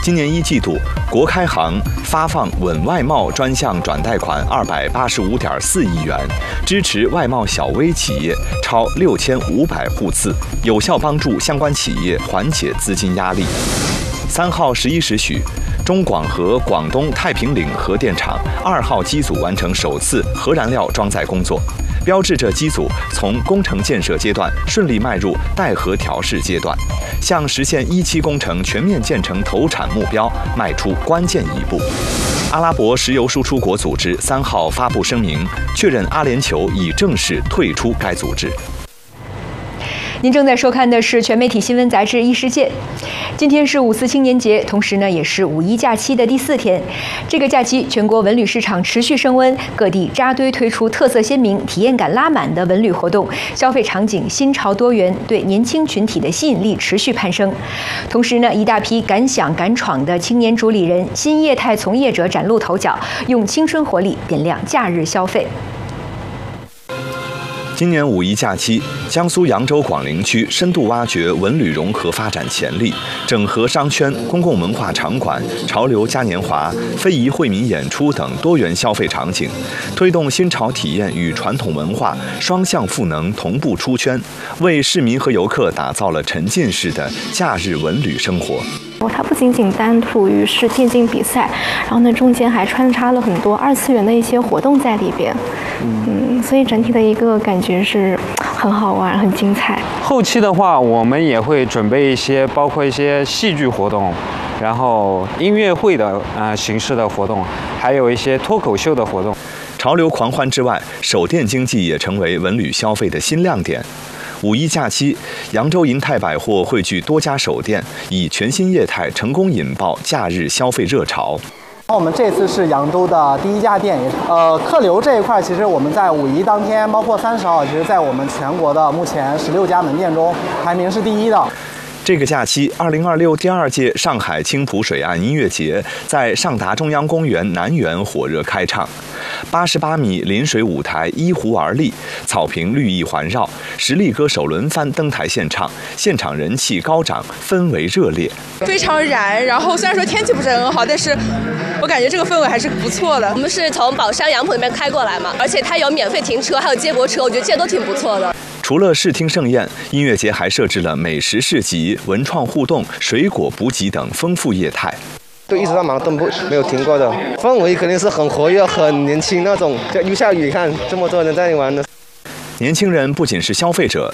今年1季度，国开行发放稳外贸专项转贷款285.4亿元，支持外贸小微企业超6500户次，有效帮助相关企业缓解资金压力。3号11时许，中广核广东太平岭核电厂2号机组完成首次核燃料装载工作，标志着机组从工程建设阶段顺利迈入待核调试阶段，向实现1期工程全面建成投产目标迈出关键一步。阿拉伯石油输出国组织3号发布声明，确认阿联酋已正式退出该组织。 您正在收看的是全媒体新闻杂志《异世界》。今天是5·4青年节，同时呢也是五一假期的第4天。这个假期，全国文旅市场持续升温，各地扎堆推出特色鲜明、体验感拉满的文旅活动，消费场景新潮多元，对年轻群体的吸引力持续攀升。同时呢，一大批敢想敢闯的青年主理人、新业态从业者崭露头角，用青春活力点亮假日消费。 今年五一假期，江苏扬州广陵区深度挖掘文旅融合发展潜力，整合商圈、公共文化场馆、潮流嘉年华、非遗惠民演出等多元消费场景，推动新潮体验与传统文化双向赋能同步出圈，为市民和游客打造了沉浸式的假日文旅生活。 它不仅仅单独于是电竞比赛，然后呢，中间还穿插了很多2次元的一些活动在里边。所以整体的一个感觉是很好玩、很精彩。 后期的话，我们也会准备一些，包括一些戏剧活动，然后音乐会的形式的活动，还有一些脱口秀的活动。 潮流狂欢之外，手电经济也成为文旅消费的新亮点。五一假期，扬州银泰百货汇聚多家手店，以全新业态成功引爆假日消费热潮。 我们这次是扬州的第1家店，客流这一块，其实我们在五一当天，包括30号，其实在我们全国的目前16家门店中排名是第1的。 这个假期，2026第2届上海青浦水岸音乐节在上达中央公园南园火热开唱，88米临水舞台依湖而立，草坪绿意环绕，实力歌手轮番登台献唱，现场人气高涨，氛围热烈， 非常燃。然后虽然说天气不是很好，但是我感觉这个氛围还是不错的。 我们是从宝山杨浦那边开过来嘛，而且它有免费停车，还有接驳车，我觉得这些都挺不错的。 除了视听盛宴，音乐节还设置了美食市集、文创互动、水果补给等丰富业态。 就一直在忙，都没有停过的。氛围肯定是很活跃、很年轻那种。就又下雨，看这么多人在那里玩的。 年轻人不仅是消费者，